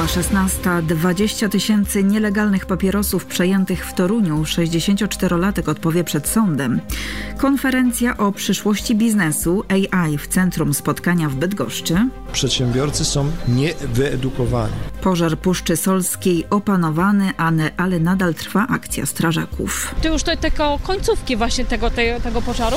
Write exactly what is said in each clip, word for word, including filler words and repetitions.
Minęła szesnasta. dwadzieścia tysięcy nielegalnych papierosów przejętych w Toruniu. sześćdziesięcioczterolatek odpowie przed sądem. Konferencja o przyszłości biznesu A I w centrum spotkania w Bydgoszczy. Przedsiębiorcy są niewyedukowani. Pożar Puszczy Solskiej opanowany, ale nadal trwa akcja strażaków. To już to tylko końcówki właśnie tego, tego, tego pożaru?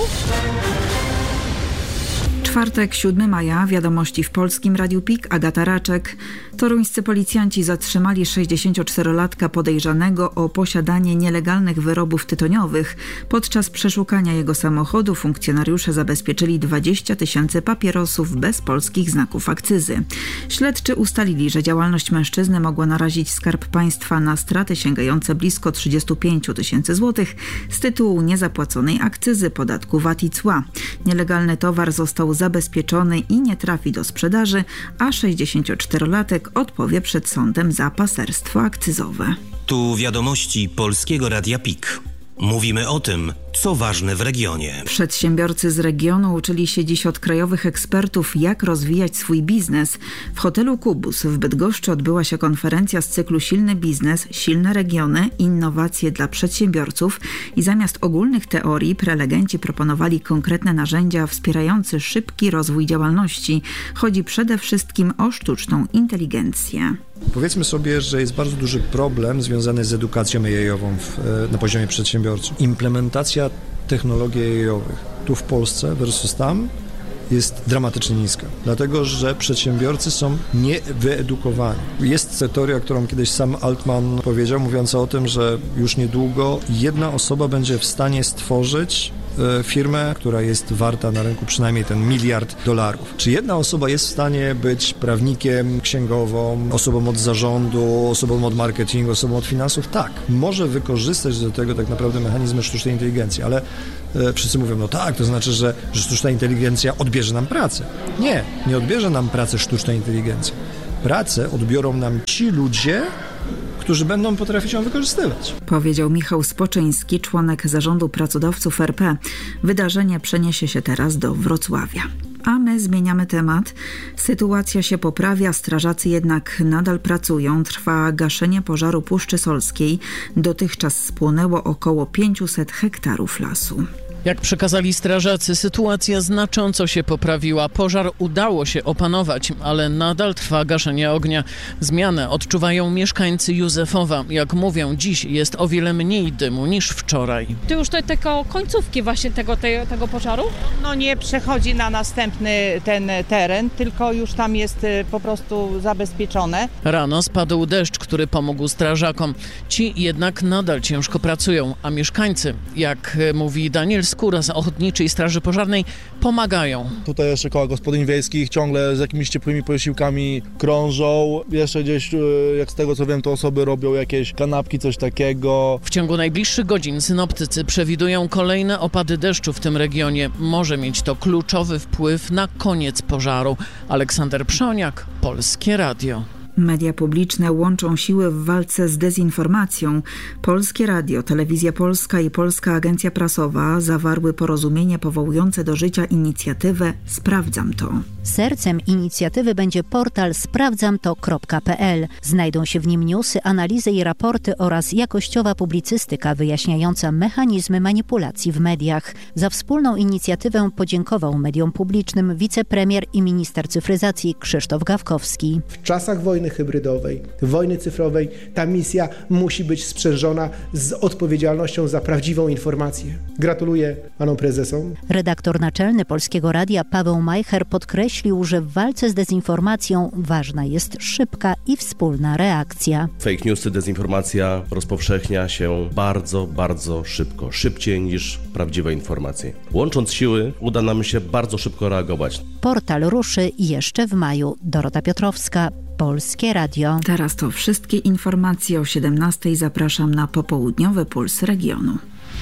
Czwartek, siódmego maja, wiadomości w Polskim Radiu P I K, Agata Raczek. Toruńscy policjanci zatrzymali sześćdziesięcioczterolatka podejrzanego o posiadanie nielegalnych wyrobów tytoniowych. Podczas przeszukania jego samochodu funkcjonariusze zabezpieczyli dwadzieścia tysięcy papierosów bez polskich znaków akcyzy. Śledczy ustalili, że działalność mężczyzny mogła narazić Skarb Państwa na straty sięgające blisko trzydzieści pięć tysięcy złotych z tytułu niezapłaconej akcyzy, podatku V A T i cła. Nielegalny towar został zabezpieczony i nie trafi do sprzedaży, a sześćdziesięcioczterolatek odpowie przed sądem za paserstwo akcyzowe. Tu wiadomości Polskiego Radia P I K. Mówimy o tym, co ważne w regionie. Przedsiębiorcy z regionu uczyli się dziś od krajowych ekspertów, jak rozwijać swój biznes. W hotelu Kubus w Bydgoszczy odbyła się konferencja z cyklu Silny biznes, silne regiony, innowacje dla przedsiębiorców i zamiast ogólnych teorii prelegenci proponowali konkretne narzędzia wspierające szybki rozwój działalności. Chodzi przede wszystkim o sztuczną inteligencję. Powiedzmy sobie, że jest bardzo duży problem związany z edukacją A I-ową w, na poziomie przedsiębiorców. Implementacja technologii A I-owych tu w Polsce versus tam jest dramatycznie niska, dlatego że przedsiębiorcy są niewyedukowani. Jest teoria, którą kiedyś sam Altman powiedział, mówiąca o tym, że już niedługo jedna osoba będzie w stanie stworzyć firmę, która jest warta na rynku przynajmniej ten miliard dolarów. Czy jedna osoba jest w stanie być prawnikiem, księgową, osobą od zarządu, osobą od marketingu, osobą od finansów? Tak. Może wykorzystać do tego tak naprawdę mechanizmy sztucznej inteligencji, ale e, wszyscy mówią, no tak, to znaczy, że, że sztuczna inteligencja odbierze nam pracę. Nie, nie odbierze nam pracy sztuczna inteligencja. Pracę odbiorą nam ci ludzie, którzy będą potrafić ją wykorzystywać. Powiedział Michał Spoczyński, członek Zarządu Pracodawców R P. Wydarzenie przeniesie się teraz do Wrocławia. A my zmieniamy temat. Sytuacja się poprawia, strażacy jednak nadal pracują. Trwa gaszenie pożaru Puszczy Solskiej. Dotychczas spłonęło około pięćset hektarów lasu. Jak przekazali strażacy, sytuacja znacząco się poprawiła. Pożar udało się opanować, ale nadal trwa gaszenie ognia. Zmianę odczuwają mieszkańcy Józefowa. Jak mówią, dziś jest o wiele mniej dymu niż wczoraj. To już to tylko końcówki właśnie tego, tego, tego pożaru? No nie przechodzi na następny ten teren, tylko już tam jest po prostu zabezpieczone. Rano spadł deszcz, który pomógł strażakom. Ci jednak nadal ciężko pracują, a mieszkańcy, jak mówi Daniel Skóra z Ochotniczej Straży Pożarnej, pomagają. Tutaj jeszcze koła gospodyń wiejskich ciągle z jakimiś ciepłymi posiłkami krążą. Jeszcze gdzieś, jak z tego co wiem, to osoby robią jakieś kanapki, coś takiego. W ciągu najbliższych godzin synoptycy przewidują kolejne opady deszczu w tym regionie. Może mieć to kluczowy wpływ na koniec pożaru. Aleksander Przoniak, Polskie Radio. Media publiczne łączą siły w walce z dezinformacją. Polskie Radio, Telewizja Polska i Polska Agencja Prasowa zawarły porozumienie powołujące do życia inicjatywę Sprawdzam to. Sercem inicjatywy będzie portal sprawdzam to kropka p l. Znajdą się w nim newsy, analizy i raporty oraz jakościowa publicystyka wyjaśniająca mechanizmy manipulacji w mediach. Za wspólną inicjatywę podziękował mediom publicznym wicepremier i minister cyfryzacji Krzysztof Gawkowski. W czasach wojny hybrydowej, wojny cyfrowej, ta misja musi być sprzężona z odpowiedzialnością za prawdziwą informację. Gratuluję panom prezesom. Redaktor naczelny Polskiego Radia Paweł Majcher podkreślił, że w walce z dezinformacją ważna jest szybka i wspólna reakcja. Fake newsy, dezinformacja rozpowszechnia się bardzo, bardzo szybko. Szybciej niż prawdziwe informacje. Łącząc siły uda nam się bardzo szybko reagować. Portal ruszy jeszcze w maju. Dorota Piotrowska, Polskie Radio. Teraz to wszystkie informacje o siedemnastej. Zapraszam na popołudniowy puls regionu.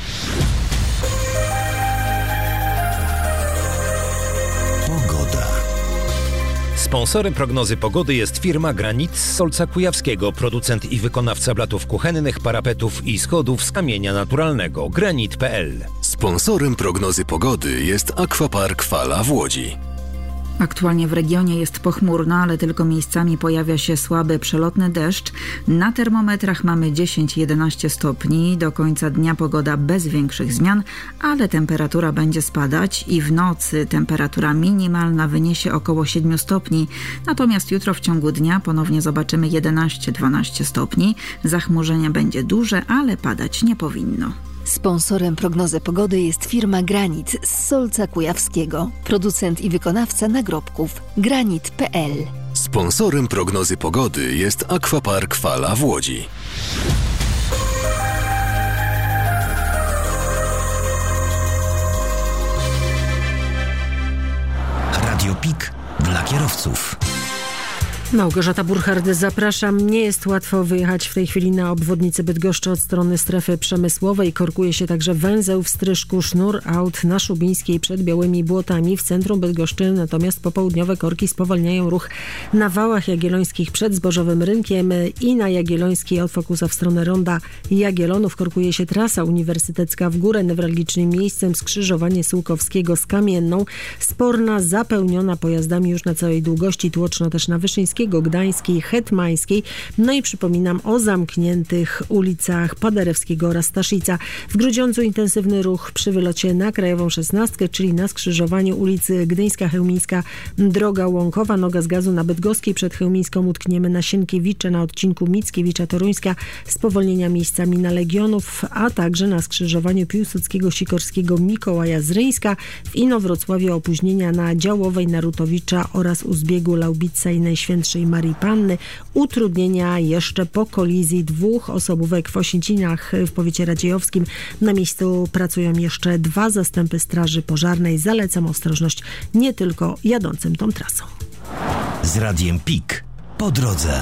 Pogoda. Sponsorem prognozy pogody jest firma Granit z Solca Kujawskiego, producent i wykonawca blatów kuchennych, parapetów i schodów z kamienia naturalnego. Granit kropka p l. Sponsorem prognozy pogody jest Aquapark Fala w Łodzi. Aktualnie w regionie jest pochmurno, ale tylko miejscami pojawia się słaby, przelotny deszcz. Na termometrach mamy dziesięć jedenaście stopni. Do końca dnia pogoda bez większych zmian, ale temperatura będzie spadać i w nocy temperatura minimalna wyniesie około siedem stopni. Natomiast jutro w ciągu dnia ponownie zobaczymy jedenaście dwanaście stopni. Zachmurzenie będzie duże, ale padać nie powinno. Sponsorem prognozy pogody jest firma Granit z Solca Kujawskiego, producent i wykonawca nagrobków granit kropka p l. Sponsorem prognozy pogody jest Aquapark Fala w Łodzi. Radio Pik dla kierowców. Małgorzata Burchard, zapraszam. Nie jest łatwo wyjechać w tej chwili na obwodnicę Bydgoszczy od strony strefy przemysłowej. Korkuje się także węzeł w Stryżku, sznur aut na Szubińskiej przed Białymi Błotami w centrum Bydgoszczy. Natomiast popołudniowe korki spowalniają ruch na Wałach Jagiellońskich przed Zbożowym Rynkiem i na Jagiellońskiej od Fokusa w stronę Ronda Jagiellonów. Korkuje się trasa uniwersytecka w górę. Newralgicznym miejscem skrzyżowanie Sułkowskiego z Kamienną. Sporna, zapełniona pojazdami już na całej długości. Tłoczno też na Wyszyńskiej, Gdańskiej, Hetmańskiej. No i przypominam o zamkniętych ulicach Paderewskiego oraz Staszica. W Grudziądzu intensywny ruch przy wylocie na Krajową szesnastkę, czyli na skrzyżowaniu ulicy Gdyńska-Chełmińska, droga Łąkowa, noga z gazu na Bydgoskiej. Przed Chełmińską utkniemy na Sienkiewicze na odcinku Mickiewicza-Toruńska, spowolnienia miejscami na Legionów, a także na skrzyżowaniu Piłsudskiego-Sikorskiego, Mikołaja Zryńska. W Inowrocławiu opóźnienia na Działowej, Narutowicza oraz u zbiegu Laubica i Najświętszej Marii Panny. Utrudnienia jeszcze po kolizji dwóch osobówek w Osięcinach w powiecie radziejowskim. Na miejscu pracują jeszcze dwa zastępy straży pożarnej. Zalecam ostrożność nie tylko jadącym tą trasą. Z Radiem Pik po drodze.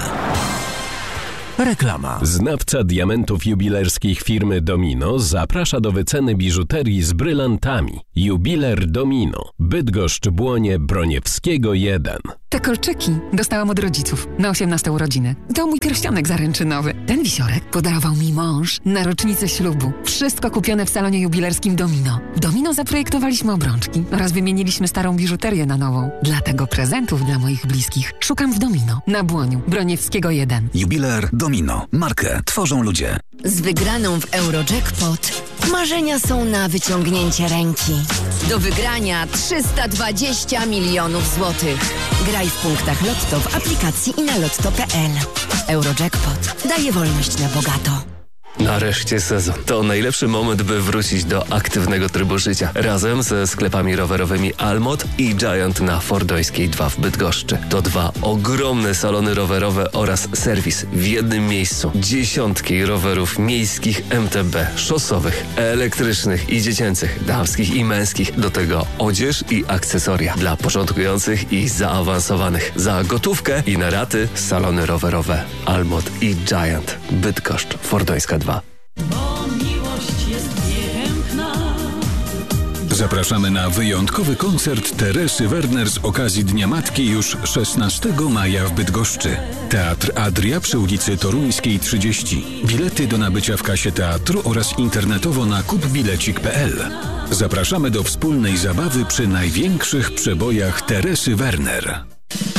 Reklama. Znawca diamentów jubilerskich firmy Domino zaprasza do wyceny biżuterii z brylantami. Jubiler Domino. Bydgoszcz, Błonie, Broniewskiego jeden. Te kolczyki dostałam od rodziców na osiemnaste urodziny. To mój pierścionek zaręczynowy. Ten wisiorek podarował mi mąż na rocznicę ślubu. Wszystko kupione w salonie jubilerskim Domino. W Domino zaprojektowaliśmy obrączki oraz wymieniliśmy starą biżuterię na nową. Dlatego prezentów dla moich bliskich szukam w Domino na Błoniu, Broniewskiego jeden. Jubiler Domino. Markę tworzą ludzie. Z wygraną w Eurojackpot marzenia są na wyciągnięcie ręki. Do wygrania trzysta dwadzieścia milionów złotych. Graj w punktach Lotto w aplikacji i na lotto kropka p l. Eurojackpot daje wolność na bogato. Nareszcie sezon. To najlepszy moment, by wrócić do aktywnego trybu życia. Razem ze sklepami rowerowymi Almot i Giant na Fordońskiej dwa w Bydgoszczy. To dwa ogromne salony rowerowe oraz serwis w jednym miejscu. Dziesiątki rowerów miejskich, M T B, szosowych, elektrycznych i dziecięcych, damskich i męskich. Do tego odzież i akcesoria dla początkujących i zaawansowanych. Za gotówkę i na raty salony rowerowe Almot i Giant. Bydgoszcz, Fordońska dwa. Bo miłość jest piękna. Zapraszamy na wyjątkowy koncert Teresy Werner z okazji Dnia Matki już szesnastego maja w Bydgoszczy. Teatr Adria przy ulicy Toruńskiej trzydzieści. Bilety do nabycia w kasie teatru oraz internetowo na kupbilecik kropka p l. Zapraszamy do wspólnej zabawy przy największych przebojach Teresy Werner.